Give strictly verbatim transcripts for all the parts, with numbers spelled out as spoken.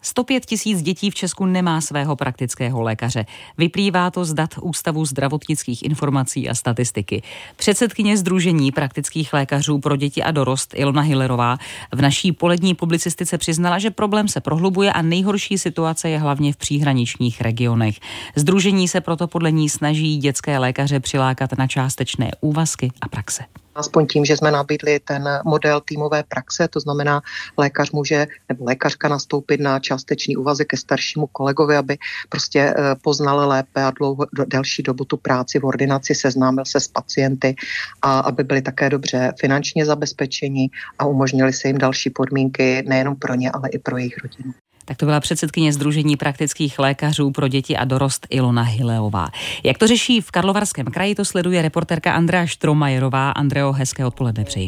sto pět tisíc dětí v Česku nemá svého praktického lékaře. Vyplývá to z dat Ústavu zdravotnických informací a statistiky. Předsedkyně Sdružení praktických lékařů pro děti a dorost Ilona Hillerová v naší polední publicistice přiznala, že problém se prohlubuje a nejhorší situace je hlavně v příhraničních regionech. Sdružení se proto podle ní snaží dětské lékaře přilákat na částečné úvazky a praxe. Aspoň tím, že jsme nabídli ten model týmové praxe, to znamená, lékař může nebo lékařka nastoupit na částečný úvazek ke staršímu kolegovi, aby prostě poznal lépe a dlouho, delší dobu tu práci v ordinaci, seznámil se s pacienty a aby byli také dobře finančně zabezpečeni a umožnili se jim další podmínky nejenom pro ně, ale i pro jejich rodinu. Tak to byla předsedkyně Sdružení praktických lékařů pro děti a dorost Ilona Hillerová. Jak to řeší v Karlovarském kraji, to sleduje reportérka Andrea Štromajerová. Andreo, hezké odpoledne přeji.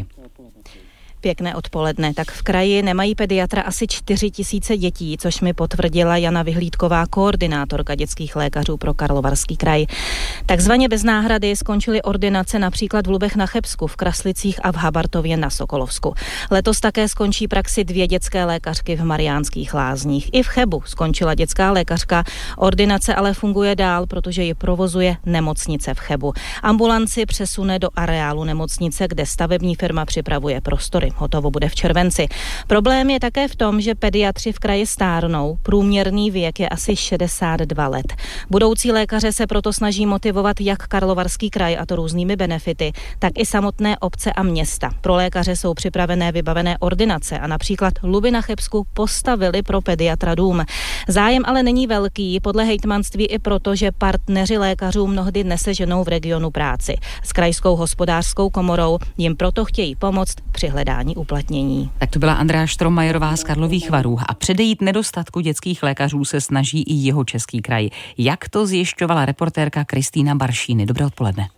Pěkné odpoledne. Tak v kraji nemají pediatra asi čtyři tisíce dětí, což mi potvrdila Jana Vyhlídková, koordinátorka dětských lékařů pro Karlovarský kraj. Takzvaně bez náhrady skončily ordinace například v Lubech na Chebsku, v Kraslicích a v Habartově na Sokolovsku. Letos také skončí praxi dvě dětské lékařky v Mariánských Lázních. I v Chebu skončila dětská lékařka. Ordinace ale funguje dál, protože ji provozuje nemocnice v Chebu. Ambulanci přesune do areálu nemocnice, kde stavební firma připravuje prostory. Hotovo bude v červenci. Problém je také v tom, že pediatři v kraji stárnou. Průměrný věk je asi šedesát dva let. Budoucí lékaře se proto snaží motivovat jak Karlovarský kraj, a to různými benefity, tak i samotné obce a města. Pro lékaře jsou připravené vybavené ordinace a například Luby na Chebsku postavili pro pediatra dům. Zájem ale není velký, podle hejtmanství i proto, že partneři lékařů mnohdy neseženou v regionu práci. S krajskou hospodářskou komorou jim proto chtějí pomoct při hledání uplatnění. Tak to byla Andrea Štromajerová z Karlových Varů a předejít nedostatku dětských lékařů se snaží i Jihočeský kraj. Jak to zjišťovala reportérka Kristýna Baršíny. Dobré odpoledne.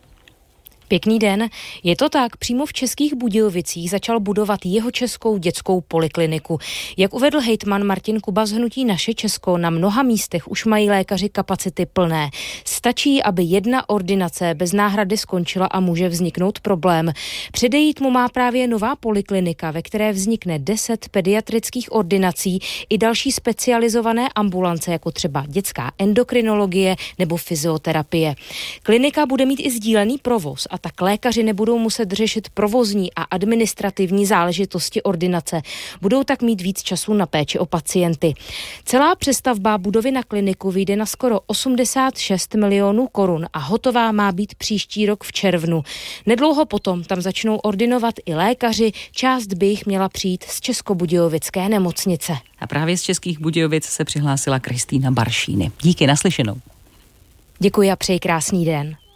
Pěkný den. Je to tak, přímo v Českých Budějovicích začal budovat Jihočeskou dětskou polikliniku. Jak uvedl hejtman Martin Kuba z hnutí Naše Česko, na mnoha místech už mají lékaři kapacity plné. Stačí, aby jedna ordinace bez náhrady skončila a může vzniknout problém. Předejít mu má právě nová poliklinika, ve které vznikne deset pediatrických ordinací i další specializované ambulance, jako třeba dětská endokrinologie nebo fyzioterapie. Klinika bude mít i sdílený provoz a tak lékaři nebudou muset řešit provozní a administrativní záležitosti ordinace. Budou tak mít víc času na péči o pacienty. Celá přestavba budovy na kliniku vyjde na skoro osmdesát šest milionů korun a hotová má být příští rok v červnu. Nedlouho potom tam začnou ordinovat i lékaři, část by jich měla přijít z Českobudějovické nemocnice. A právě z Českých Budějovic se přihlásila Kristýna Baršíny. Díky, naslyšenou. Děkuji a přeji krásný den.